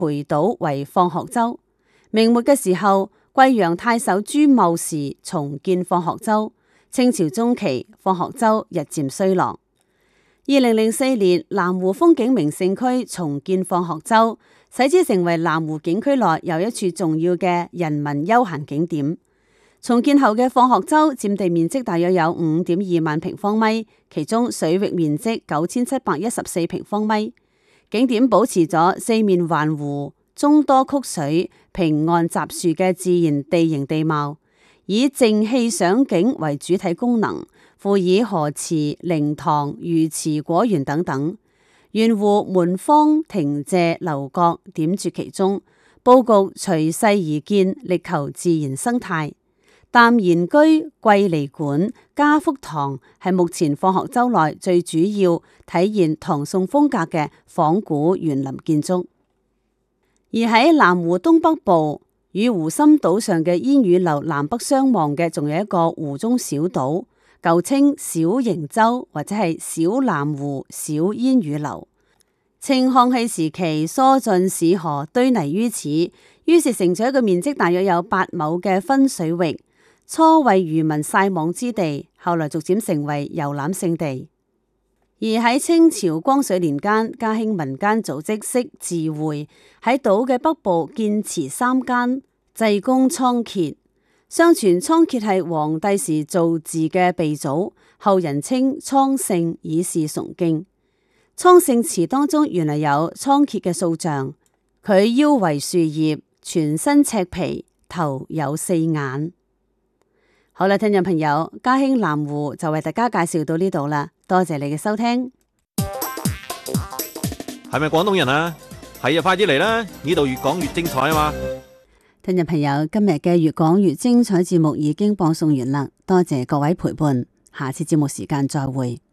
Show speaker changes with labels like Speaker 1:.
Speaker 1: 培島為放學州。明末嘅時候，貴陽太守朱茂時重建放學州。清朝中期，放學州日漸衰落。2004年，南湖風景名勝區重建放學州，使之成為南湖景區內又一處重要嘅人民休閒景點。重建後嘅放學州佔地面積大約有5.2萬平方米，其中水域面積9714平方米。景點保持咗四面環湖、中多曲水、平岸雜樹嘅自然地形地貌，以靜氣賞景為主體功能，附以河池、靈堂、魚池、果園等等。沿湖門坊亭榭樓閣點綴其中，佈局隨勢而建，力求自然生態。淡賢居、桂離館、嘉福堂係目前放學州內最主要體現唐宋風格嘅仿古園林建築。而喺南湖東北部與湖心島上嘅煙雨樓南北相望嘅，仲有一個湖中小島，舊稱小瀛洲或者係小南湖、小煙雨樓。清康熙時期，疏浚市河堆泥於此，於是成咗一個面積大約有8畝嘅分水域。初為漁民曬網之地，後來逐漸成為遊覽勝地。而喺清朝光緒年間，嘉興民間組織式自會喺島嘅北部建祠3間，祭供倉頡。相傳倉頡係皇帝時造字嘅鼻祖，後人稱倉聖，以示崇敬。倉聖祠當中原來有倉頡嘅塑像，佢腰圍樹葉，全身赤皮，頭有4眼。好啦，聽眾朋友，嘉興南湖就為大家介紹到呢度啦，多謝你嘅收聽。
Speaker 2: 係咪廣東人啊？係啊，快啲嚟啦！呢度越講越精彩啊嘛！
Speaker 1: 聽眾朋友，今日嘅越講越精彩節目已經播送完啦，多謝各位陪伴，下次節目時間再會。